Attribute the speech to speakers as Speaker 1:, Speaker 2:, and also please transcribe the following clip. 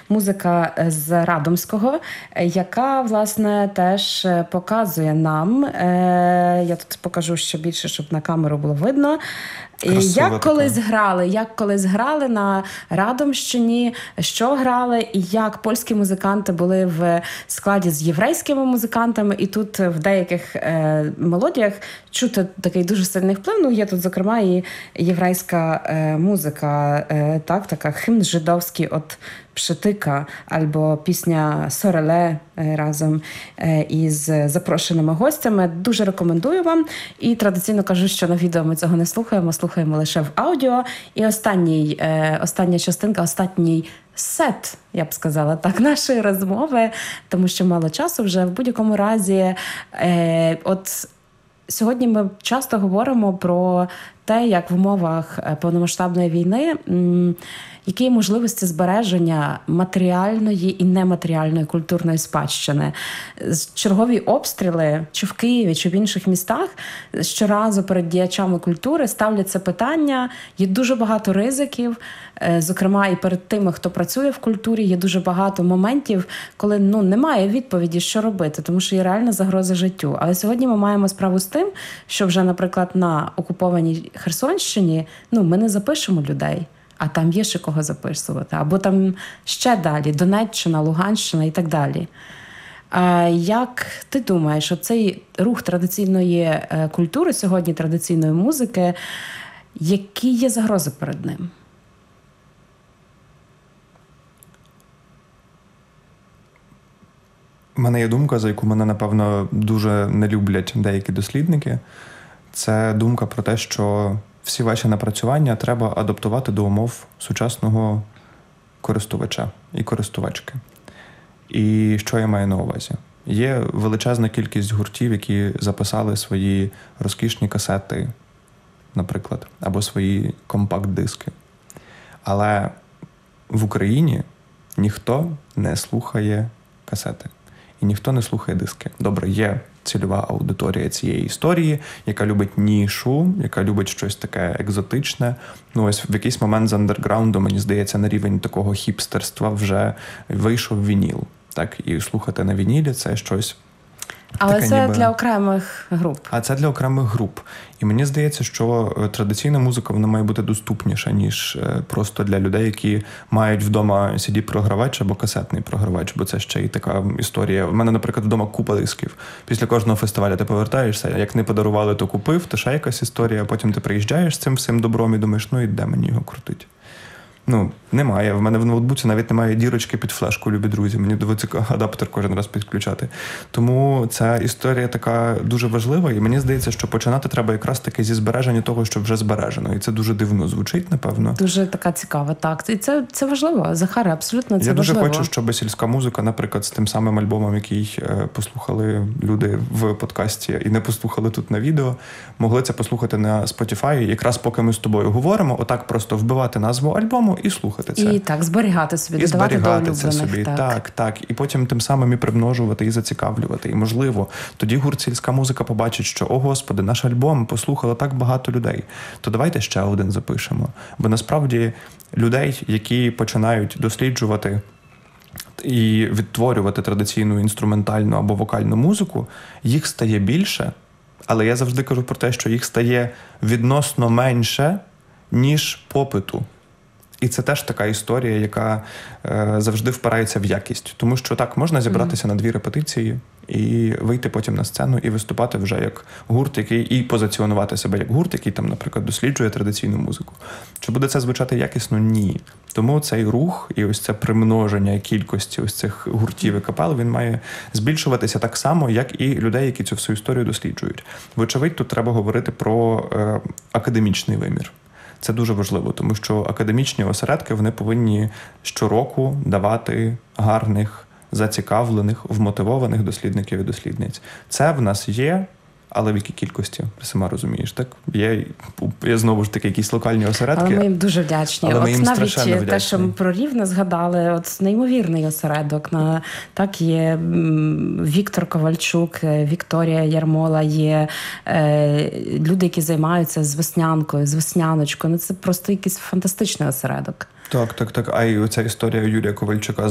Speaker 1: музика з Радомського, яка, власне, теж показує нам, я тут покажу ще більше, щоб на камеру було видно, як колись грали на Радомщині, що грали, і як польські музиканти були в складі з єврейськими музикантами, і тут в деяких мелодіях чути такий дуже сильний вплив. Ну, є тут, зокрема, і єврейська музика, така химн жидовський от Пшетика, або пісня «Сореле» разом із запрошеними гостями. Дуже рекомендую вам. І традиційно кажу, що на відео ми цього не слухаємо, слухаємо лише в аудіо. І остання частинка, останній сет, я б сказала так, нашої розмови, тому що мало часу вже. В будь-якому разі, от сьогодні ми часто говоримо про те, як в умовах повномасштабної війни які можливості збереження матеріальної і нематеріальної культурної спадщини. Чергові обстріли, чи в Києві, чи в інших містах, щоразу перед діячами культури ставляться питання, є дуже багато ризиків, зокрема і перед тими, хто працює в культурі, є дуже багато моментів, коли немає відповіді, що робити, тому що є реальна загроза життю. Але сьогодні ми маємо справу з тим, що вже, наприклад, на окупованій Херсонщині ми не запишемо людей, а там є ще кого записувати. Або там ще далі, Донеччина, Луганщина і так далі. Як ти думаєш, що цей рух традиційної культури, сьогодні традиційної музики, які є загрози перед ним?
Speaker 2: У мене є думка, за яку мене, напевно, дуже не люблять деякі дослідники. Це думка про те, що всі ваші напрацювання треба адаптувати до умов сучасного користувача і користувачки. І що я маю на увазі? Є величезна кількість гуртів, які записали свої розкішні касети, наприклад, або свої компакт-диски. Але в Україні ніхто не слухає касети. І ніхто не слухає диски. Добре, є цільова аудиторія цієї історії, яка любить нішу, яка любить щось таке екзотичне. Ось в якийсь момент з андерграунду, мені здається, на рівень такого хіпстерства вже вийшов вініл. Так, і слухати на вінілі – це щось
Speaker 1: але таке, це для окремих груп.
Speaker 2: А це для окремих груп. І мені здається, що традиційна музика, вона має бути доступніша, ніж просто для людей, які мають вдома CD-програвач або касетний програвач, бо це ще й така історія. У мене, наприклад, вдома купа дисків. Після кожного фестивалю ти повертаєшся, як не подарували, то купив, то ще якась історія, а потім ти приїжджаєш з цим всім добром і думаєш, і де мені його крутить? Немає. В мене в ноутбуці навіть немає дірочки під флешку, любі друзі. Мені доводиться адаптер кожен раз підключати. Тому ця історія така дуже важлива, і мені здається, що починати треба якраз таки зі збереження того, що вже збережено. І це дуже дивно звучить, напевно.
Speaker 1: Дуже така цікава, так. І це важливо, Захаре, абсолютно це важливо.
Speaker 2: Я дуже хочу, щоб сільська музика, наприклад, з тим самим альбомом, який послухали люди в подкасті і не послухали тут на відео, могли це послухати на Spotify. Якраз поки ми з тобою говоримо, отак просто вбивати назву альбому і слухати це.
Speaker 1: І так, зберігати собі, додавати до улюблених.
Speaker 2: Це собі. Так. І потім тим самим і примножувати, і зацікавлювати. І, можливо, тоді гурт «Сільська музика» побачить, що, о Господи, наш альбом послухало так багато людей. То давайте ще один запишемо. Бо насправді людей, які починають досліджувати і відтворювати традиційну інструментальну або вокальну музику, їх стає більше, але я завжди кажу про те, що їх стає відносно менше, ніж попиту. І це теж така історія, яка завжди впирається в якість. Тому що так, можна зібратися на 2 репетиції і вийти потім на сцену і виступати вже як гурт, і позиціонувати себе як гурт, який там, наприклад, досліджує традиційну музику. Чи буде це звучати якісно? Ні. Тому цей рух і ось це примноження кількості ось цих гуртів і капел, він має збільшуватися так само, як і людей, які цю всю історію досліджують. Вочевидь, тут треба говорити про академічний вимір. Це дуже важливо, тому що академічні осередки, вони повинні щороку давати гарних, зацікавлених, вмотивованих дослідників і дослідниць. Це в нас є, але в якій кількості, ти сама розумієш, так? Є знову ж таки якісь локальні осередки.
Speaker 1: Але ми їм дуже вдячні.
Speaker 2: Але ми їм страшенно вдячні.
Speaker 1: Те, що ми про Рівне згадали, неймовірний осередок. Так, є Віктор Ковальчук, Вікторія Ярмола, є люди, які займаються з веснянкою, з весняночкою. Це просто якийсь фантастичний осередок.
Speaker 2: Так. А і оця історія Юрія Ковальчука